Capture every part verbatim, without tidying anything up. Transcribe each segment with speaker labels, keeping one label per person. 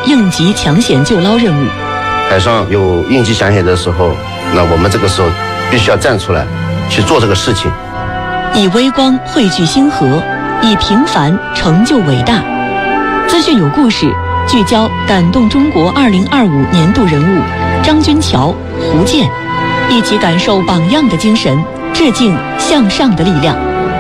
Speaker 1: 应急抢险救捞任务。
Speaker 2: 海上有应急抢险的时候，那我们这个时候必须要站出来去做这个事情。
Speaker 1: 以微光汇聚星河，以平凡成就伟大。资讯有故事，聚焦感动中国二零二五年度人物张君桥、胡健，一起感受榜样的精神，致敬向上的力量。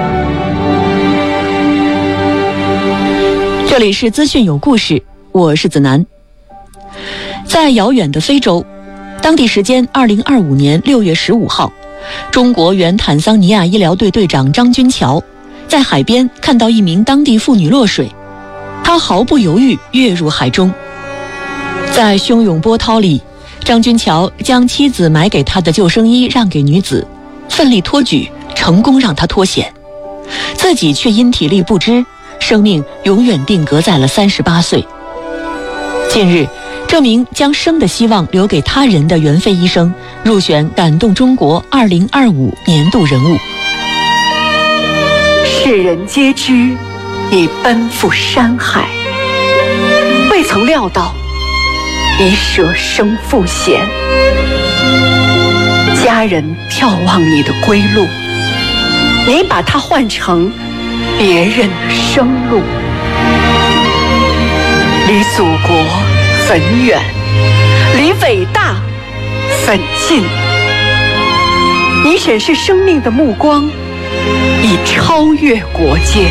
Speaker 1: 这里是资讯有故事，我是子楠。在遥远的非洲，当地时间二零二五年六月十五号，中国原坦桑尼亚医疗队队长张君桥在海边看到一名当地妇女落水，他毫不犹豫跃入海中。在汹涌波涛里，张君桥将妻子买给他的救生衣让给女子，奋力托举，成功让她脱险，自己却因体力不支，生命永远定格在了三十八岁。近日，这名将生的希望留给他人的袁飞医生入选感动中国二零二五年度人物。
Speaker 3: 世人皆知你奔赴山海，未曾料到你舍生赴险。家人眺望你的归路，你把它换成别人的生路。离祖国很远，离伟大很近。你审视生命的目光已超越国界，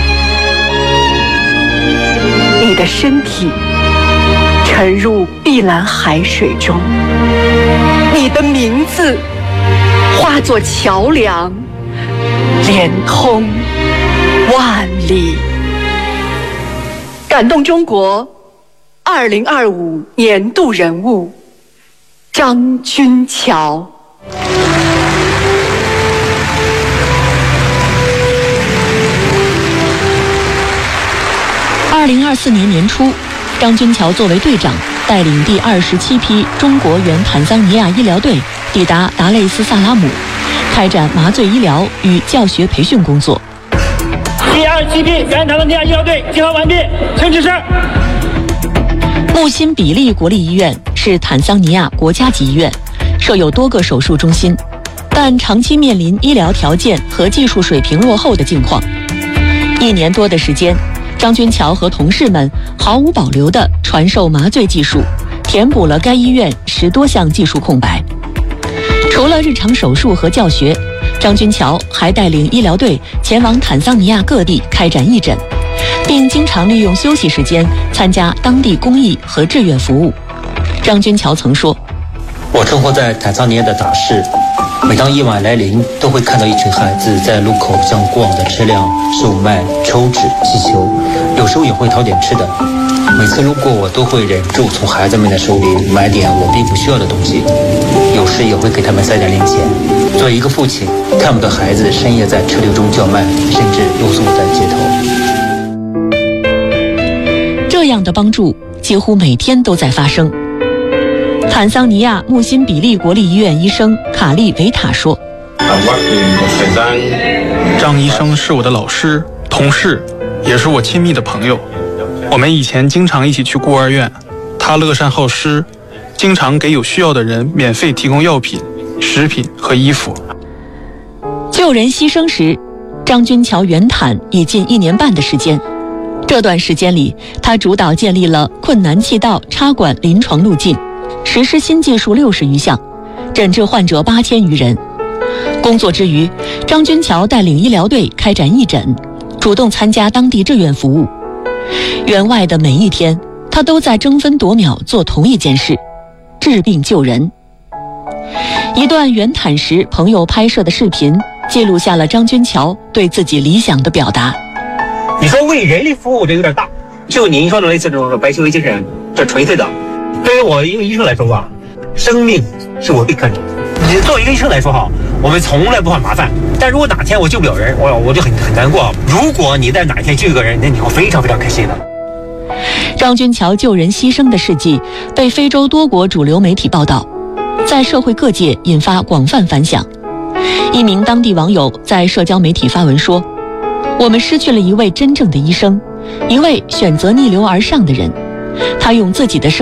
Speaker 3: 你的身体沉入碧蓝海水中，你的名字化作桥梁，连通万里。感动中国二零二五年度人物张君桥。
Speaker 1: 二零二四年年初，张君桥作为队长，带领第二十七批中国原坦桑尼亚医疗队抵达达累斯萨拉姆，开展麻醉医疗与教学培训工作。
Speaker 4: 第二十七批原坦桑尼亚医疗队集合完毕，请指示。
Speaker 1: 穆辛比利国立医院是坦桑尼亚国家级医院，设有多个手术中心，但长期面临医疗条件和技术水平落后的境况。一年多的时间，张君桥和同事们毫无保留地传授麻醉技术，填补了该医院十多项技术空白。除了日常手术和教学，张君桥还带领医疗队前往坦桑尼亚各地开展义诊，并经常利用休息时间参加当地公益和志愿服务。张君桥曾说：“
Speaker 5: 我生活在坦桑尼亚的达市，每当夜晚来临，都会看到一群孩子在路口向过往的车辆售卖抽纸、气球，有时候也会讨点吃的。每次路过，我都会忍住从孩子们的手里买点我并不需要的东西，有时也会给他们塞点零钱。作为一个父亲，看不得孩子深夜在车流中叫卖，甚至露宿在街头。”
Speaker 1: 这样的帮助几乎每天都在发生。坦桑尼亚穆辛比利国立医院医生卡利维塔说：“
Speaker 6: 张医生是我的老师、同事，也是我亲密的朋友。我们以前经常一起去孤儿院，他乐善好施，经常给有需要的人免费提供药品、食品和衣服。”
Speaker 1: 救人牺牲时，张君桥圆坦已近一年半的时间。这段时间里，他主导建立了困难气道插管临床路径，实施新技术六十余项，诊治患者八千余人。工作之余，张君桥带领医疗队开展义诊，主动参加当地志愿服务。院外的每一天，他都在争分夺秒做同一件事：治病救人。一段圆坦时朋友拍摄的视频，记录下了张君桥对自己理想的表达。
Speaker 7: 你说为人类服务这有点大，就您说的类似这种白求为精神，这纯粹的。对于我一个医生来说吧，生命是我最看重的。你作为一个医生来说哈，我们从来不怕麻烦，但如果哪天我救不了人，我我就很很难过。如果你在哪一天救一个人，那你会非常非常开心的。
Speaker 1: 张君桥救人牺牲的事迹被非洲多国主流媒体报道，在社会各界引发广泛反响。一名当地网友在社交媒体发文说：“我们失去了一位真正的医生，一位选择逆流而上的人，他用自己的生